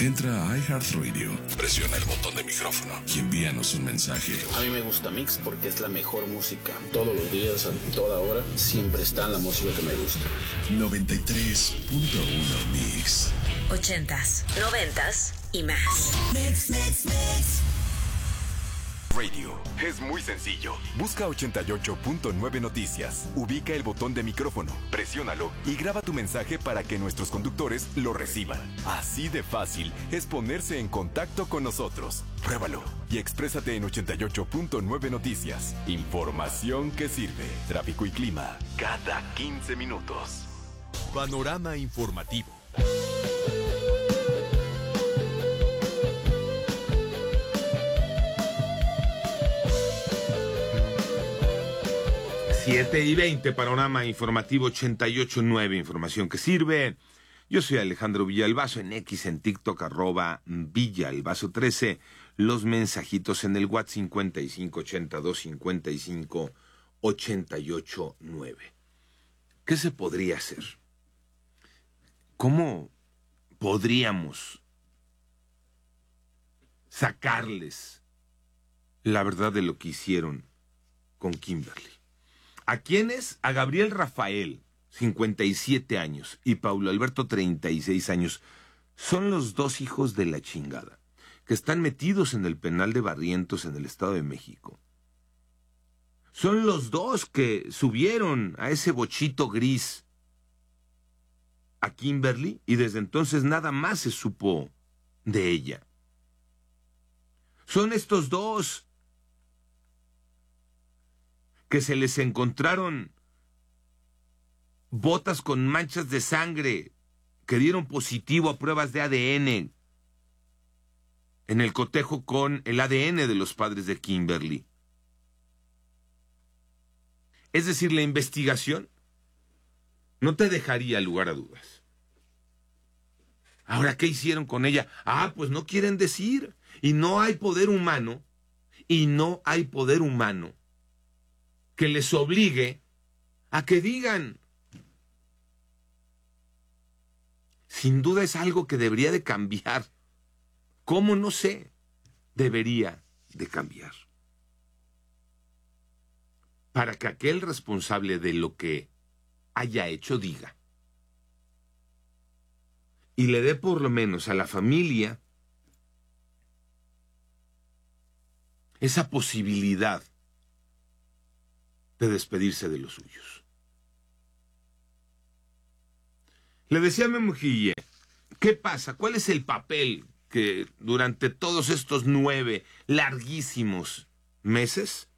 Entra a iHeartRadio, presiona el botón de micrófono y envíanos un mensaje. A mí me gusta Mix porque es la mejor música. Todos los días, a toda hora, siempre está la música que me gusta. 93.1 Mix. 80s, 90s y más. Mix, mix, mix. Radio. Es muy sencillo. Busca 88.9 Noticias. Ubica el botón de micrófono, presiónalo y graba tu mensaje para que nuestros conductores lo reciban. Así de fácil es ponerse en contacto con nosotros. Pruébalo y exprésate en 88.9 Noticias. Información que sirve. Tráfico y clima cada 15 minutos. Panorama informativo. 7:20, panorama informativo 88.9, información que sirve. Yo soy Alejandro Villalbazo, en X, en TikTok, @Villalbazo13. Los mensajitos en el WhatsApp 55825588.9. ¿Qué se podría hacer? ¿Cómo podríamos sacarles la verdad de lo que hicieron con Kimberly? ¿A quiénes? A Gabriel Rafael, 57 años, y Paulo Alberto, 36 años. Son los dos hijos de la chingada, que están metidos en el penal de Barrientos en el Estado de México. Son los dos que subieron a ese bochito gris a Kimberly y desde entonces nada más se supo de ella. Son estos dos que se les encontraron botas con manchas de sangre que dieron positivo a pruebas de ADN en el cotejo con el ADN de los padres de Kimberly. Es decir, la investigación no te dejaría lugar a dudas. Ahora, ¿qué hicieron con ella? Pues no quieren decir. Y no hay poder humano que les obligue a que digan. Sin duda es algo que debería de cambiar. ¿Cómo? No sé. Debería de cambiar. Para que aquel responsable de lo que haya hecho diga. Y le dé por lo menos a la familia esa posibilidad de despedirse de los suyos. Le decía a Memo Guille, ¿qué pasa? ¿Cuál es el papel que durante todos estos 9 larguísimos meses